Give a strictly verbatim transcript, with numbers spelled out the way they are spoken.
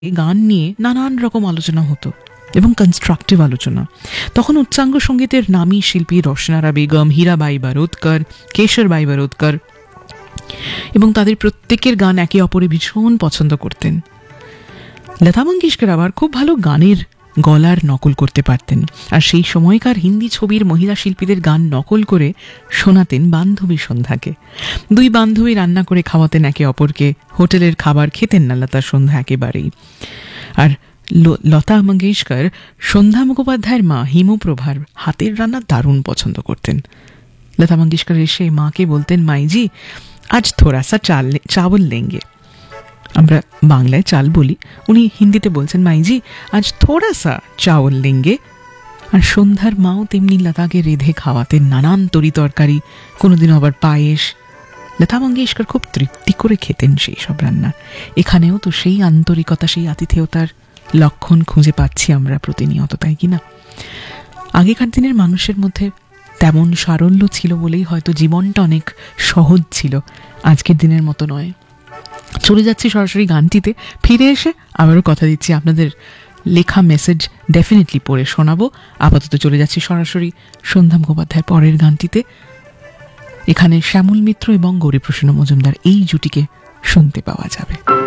এই গান নিয়ে নানান রকম আলোচনা হতো এবং কনস্ট্রাকটিভ আলোচনা। তখন উচ্চাঙ্গ সঙ্গীতের নামী শিল্পী রোশনারা বেগম, হীরাবাই বারোদকর, কেশরবাই বারোদকর এবং তাদের প্রত্যেকের গান একে অপরে ভীষণ পছন্দ করতেন। লতা মঙ্গেশকর আবার খুব ভালো গানের গলার নকল করতে পারতেন, আর সেই সময়কার হিন্দি ছবির মহিলা শিল্পীদের গান নকল করে শোনাতেন বান্ধবী সন্ধ্যাকে। দুই বান্ধবী রান্না করে খাওয়াতেন একে অপরকে, হোটেলের খাবার খেতেন না লতা সন্ধ্যা একেবারেই। আর লতা মঙ্গেশকর সন্ধ্যা মুখোপাধ্যায়ের মা হিমপ্রভার হাতের রান্না দারুণ পছন্দ করতেন। লতা মঙ্গেশকর এসে মাকে বলতেন, মাইজি আজ থোড়া সা চাল চাवल लेंगे। আমরা বাংলায় চাল বলি, উনি হিন্দিতে বলছেন, মাইজি আজ থোড়া সা চাवल लेंगे। আর সন্ধ্যার মাও তেমনি লতাকে রেঁধে খাওয়াতেন নানান তরি তরকারি, কোনোদিনও আবার পায়েস। লতা মঙ্গেশকর খুব তৃপ্তি করে খেতেন সেই সব রান্না। এখানেও তো সেই আন্তরিকতা, সেই আতিথেয়তার লক্ষণ খুঁজে পাচ্ছি আমরা প্রতিনিয়ত, তাই কি না? আগেকার দিনের মানুষের মধ্যে তেমন সারল্য ছিল বলেই হয়তো জীবনটা অনেক সহজ ছিল, আজকের দিনের মতো নয়। চলে যাচ্ছি সরাসরি গানটিতে, ফিরে এসে আবারও কথা দিচ্ছি আপনাদের লেখা মেসেজ ডেফিনেটলি পড়ে শোনাবো। আপাতত চলে যাচ্ছি সরাসরি সন্ধ্যা মুখোপাধ্যায়ের পরের গানটিতে। এখানে শ্যামল মিত্র এবং গৌরীপ্রসন্ন মজুমদার এই জুটিকে শুনতে পাওয়া যাবে।